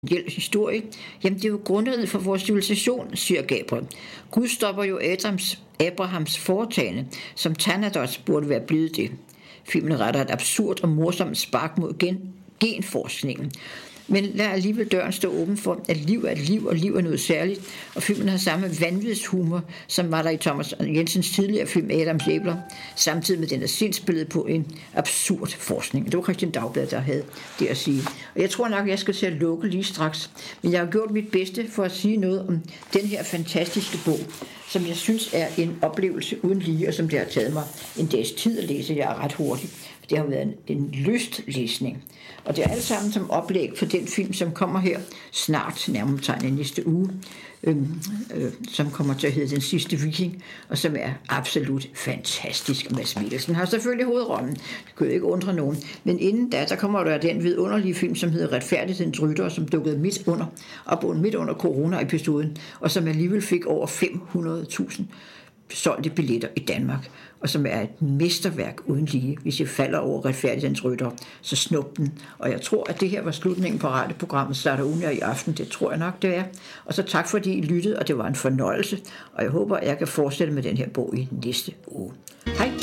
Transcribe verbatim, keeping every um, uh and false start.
historie, jamen det er jo grundlaget for vores civilisation, siger Gabriel. Gud stopper jo Adams, Abrahams foretagende, som Thanatos burde være blevet det. Filmen retter et absurd og morsomt spark mod gen, genforskningen, men lader alligevel døren stå åben for, at liv er et liv, og liv er noget særligt, og filmen har samme vanvidshumor, som var der i Thomas Jensens tidligere film Adams æbler, samtidig med den er sindsbillede på en absurd forskning. Det var Christian Dagblad, der havde det at sige. Og jeg tror nok, jeg skal til at lukke lige straks, men jeg har gjort mit bedste for at sige noget om den her fantastiske bog, som jeg synes er en oplevelse uden lige, og som det har taget mig en dags tid at læse. Jeg er ret hurtigt. Det har været en, en lystlæsning. Og det er alt sammen som oplæg for den film, som kommer her snart, nærmere tegnet næste uge, øh, øh, som kommer til at hedde Den sidste viking, og som er absolut fantastisk. Mads Mikkelsen har selvfølgelig hovedrollen. Det kunne ikke undre nogen. Men inden da, der kommer der den vidunderlige film, som hedder Retfærdighedens Rytter, som dukkede midt under, op midt under corona-episoden, og som alligevel fik over fem hundrede tusind solgte billetter i Danmark, og som er et mesterværk uden lige. Hvis jeg falder over Retfærdighedens Rytter, så snup den. Og jeg tror, at det her var slutningen på radioprogrammet Starter Ugen i aften. Det tror jeg nok, det er. Og så tak, fordi I lyttede, og det var en fornøjelse. Og jeg håber, at jeg kan fortsætte med den her bog i næste uge. Hej!